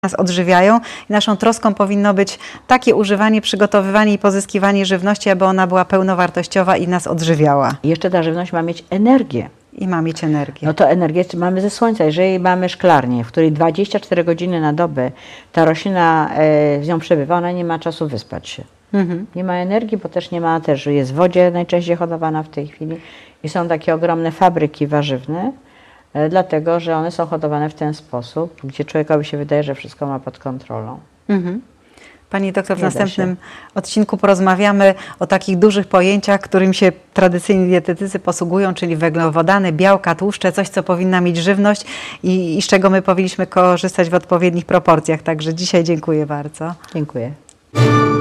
nas odżywiają i naszą troską powinno być takie używanie, przygotowywanie i pozyskiwanie żywności, aby ona była pełnowartościowa i nas odżywiała. I jeszcze ta żywność ma mieć energię. I ma mieć energię. No to energię mamy ze słońca. Jeżeli mamy szklarnię, w której 24 godziny na dobę ta roślina z nią przebywa, ona nie ma czasu wyspać się. Nie ma energii, bo też nie ma, też jest w wodzie najczęściej hodowana w tej chwili. I są takie ogromne fabryki warzywne, dlatego że one są hodowane w ten sposób, gdzie człowiekowi się wydaje, że wszystko ma pod kontrolą. Pani doktor, w następnym odcinku porozmawiamy o takich dużych pojęciach, którym się tradycyjni dietetycy posługują, czyli węglowodany, białka, tłuszcze, coś, co powinna mieć żywność i z czego my powinniśmy korzystać w odpowiednich proporcjach. Także dzisiaj dziękuję bardzo. Dziękuję.